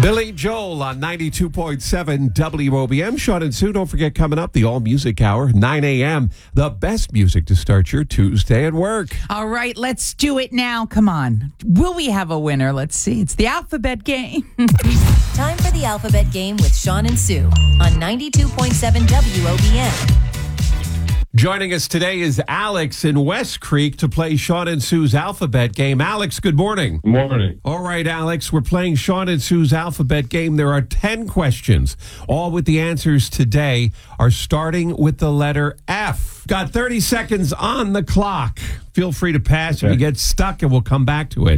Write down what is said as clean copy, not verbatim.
Billy Joel on 92.7 WOBM. Sean and Sue, don't forget, coming up, the All Music Hour, 9 a.m., the best music to start your Tuesday at work. All right, let's do it now. Come on. Will we have a winner? Let's see. It's the alphabet game. Time for the alphabet game with Sean and Sue on 92.7 WOBM. Joining us today is Alex in West Creek to play Sean and Sue's alphabet game. Alex, good morning. Good morning. All right, Alex, we're playing Sean and Sue's alphabet game. There are 10 questions. All with the answers today are starting with the letter F. Got 30 seconds on the clock. Feel free to pass if you get stuck, and we'll come back to it.